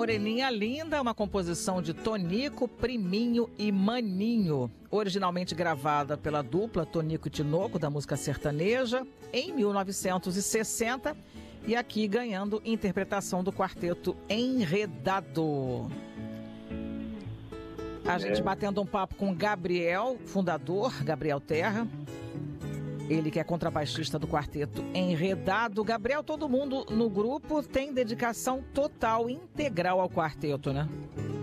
Moreninha Linda, uma composição de Tonico, Priminho e Maninho, originalmente gravada pela dupla Tonico e Tinoco, da música sertaneja, em 1960, e aqui ganhando interpretação do quarteto Enredado. A gente batendo um papo com Gabriel, fundador, Gabriel Terra. Ele que é contrabaixista do quarteto Enredado. Gabriel, todo mundo no grupo tem dedicação total, integral ao quarteto, né?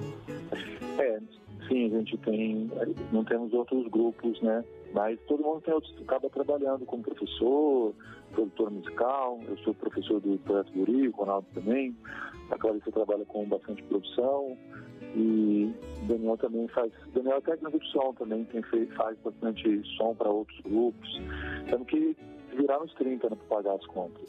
Sim, a gente tem, não temos outros grupos, né? Mas todo mundo acaba trabalhando como professor, produtor musical. Eu sou professor do Projeto Guri, o Ronaldo também. A Clarice trabalha com bastante produção. E o Daniel também faz. O Daniel é técnico de som também, faz bastante som para outros grupos. Temos que virar nos 30, né, para pagar as contas.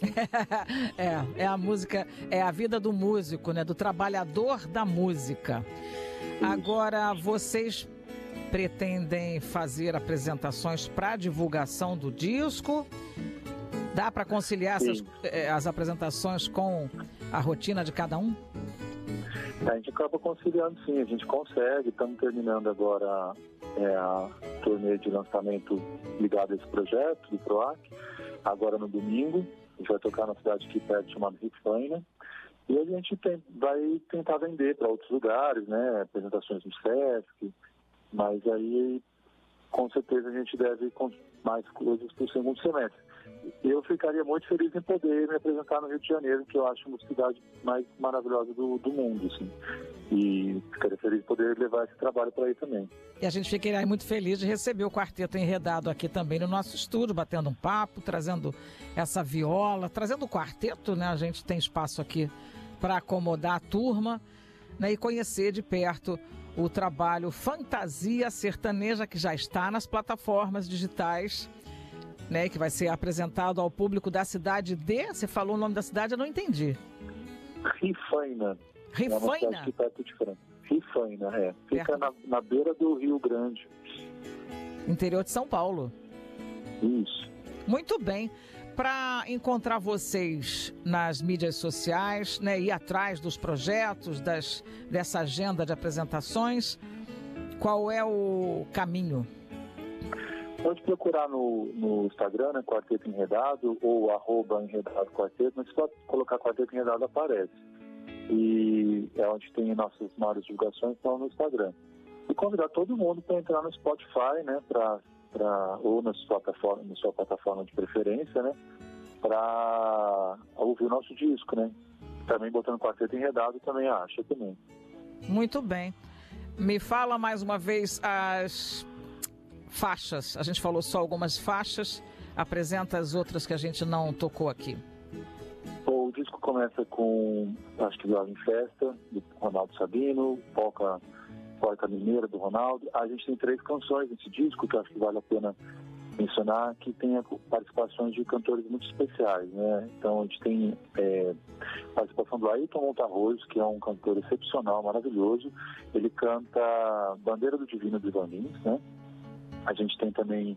É a música, é a vida do músico, né? Do trabalhador da música. Isso. Agora, vocês pretendem fazer apresentações para divulgação do disco? Dá para conciliar as apresentações com a rotina de cada um? A gente acaba conciliando, sim, a gente consegue. Estamos terminando agora a turnê de lançamento ligado a esse projeto do PROAC. Agora no domingo, a gente vai tocar na cidade aqui perto chamada Rifaina. E a gente vai tentar vender para outros lugares, né? Apresentações no Sesc. Mas aí, com certeza, a gente deve mais coisas para o segundo semestre. Eu ficaria muito feliz em poder me apresentar no Rio de Janeiro, que eu acho uma cidade mais maravilhosa do mundo, assim. E ficaria feliz em poder levar esse trabalho para aí também. E a gente ficaria muito feliz de receber o Quarteto Enredado aqui também no nosso estúdio, batendo um papo, trazendo essa viola, trazendo o quarteto, né? A gente tem espaço aqui para acomodar a turma, né? E conhecer de perto o trabalho Fantasia Sertaneja, que já está nas plataformas digitais, né, que vai ser apresentado ao público da cidade de... Você falou o nome da cidade, eu não entendi. Rifaina. Rifaina? É uma cidade aqui perto de Franca. Rifaina, Fica na beira do Rio Grande. Interior de São Paulo. Isso. Muito bem. Para encontrar vocês nas mídias sociais, né, ir atrás dos projetos, dessa agenda de apresentações, qual é o caminho? Pode procurar no Instagram, né, Quarteto Enredado, ou @Enredado Quarteto, mas se pode colocar Quarteto Enredado, aparece. E é onde tem nossas maiores divulgações, estão no Instagram. E convidar todo mundo para entrar no Spotify, né, ou na sua plataforma de preferência, né, para ouvir o nosso disco, né. Também botando Quarteto Enredado também acha também. Muito bem. Me fala mais uma vez as faixas. A gente falou só algumas faixas. Apresenta as outras que a gente não tocou aqui. O disco começa com, acho que Viola em Festa, do Ronaldo Sabino, Polca Mineira, do Ronaldo. A gente tem 3 canções nesse disco que eu acho que vale a pena mencionar, que tem participações de cantores muito especiais, né? Então a gente tem participação do Ayrton Montarroz, que é um cantor excepcional, maravilhoso. Ele canta Bandeira do Divino do Ivan Lins, né? A gente tem também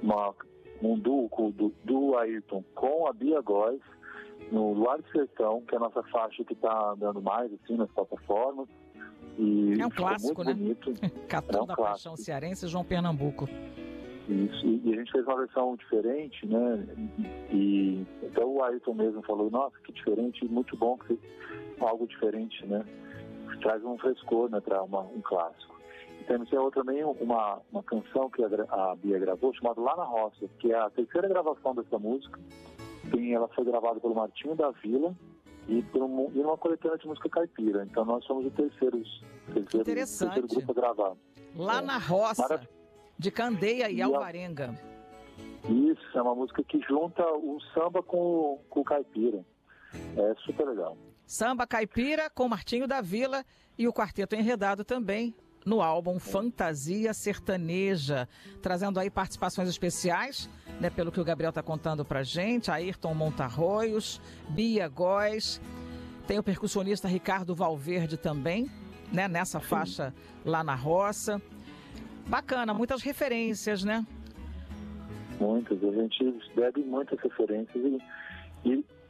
um duo do Ayrton com a Bia Góes, no Luar do Sertão, que é a nossa faixa que está andando mais assim nas plataformas. E é um clássico, né? Bonito. Catão da Paixão Cearense, João Pernambuco. Isso, e a gente fez uma versão diferente, né? E então o Ayrton mesmo falou, nossa, que diferente, muito bom que algo diferente, né? Traz um frescor, né, para um clássico. Temos também uma canção que a Bia gravou, chamada Lá na Roça, que é a terceira gravação dessa música. Ela foi gravada pelo Martinho da Vila e numa coletânea de música caipira. Então nós somos o terceiro grupo a gravar. Lá na Roça, de Candeia e Alvarenga. Isso, é uma música que junta o samba com o caipira. É super legal. Samba caipira com Martinho da Vila e o Quarteto Enredado também, no álbum Fantasia Sertaneja, trazendo aí participações especiais, né, pelo que o Gabriel está contando pra gente, Ayrton Montarroios, Bia Góes, tem o percussionista Ricardo Valverde também, né, nessa faixa Lá na Roça. Bacana, muitas referências, né? Muitas, a gente bebe muitas referências e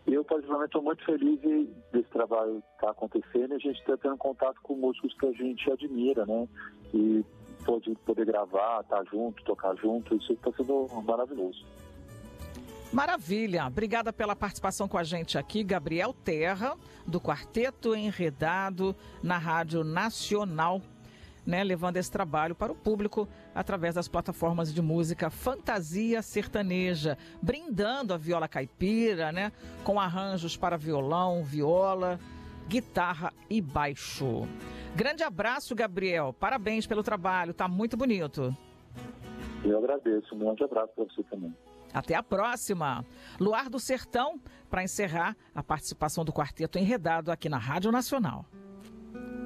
Eu, particularmente, estou muito feliz desse trabalho estar acontecendo e a gente está tendo contato com músicos que a gente admira, né? E poder gravar, estar junto, tocar junto, isso está sendo maravilhoso. Maravilha, obrigada pela participação com a gente aqui, Gabriel Terra, do Quarteto Enredado, na Rádio Nacional, né, levando esse trabalho para o público através das plataformas de música Fantasia Sertaneja, brindando a viola caipira, né, com arranjos para violão, viola, guitarra e baixo. Grande abraço, Gabriel, parabéns pelo trabalho, tá muito bonito. Eu agradeço, um grande abraço para você também. Até a próxima. Luar do Sertão, para encerrar a participação do Quarteto Enredado aqui na Rádio Nacional.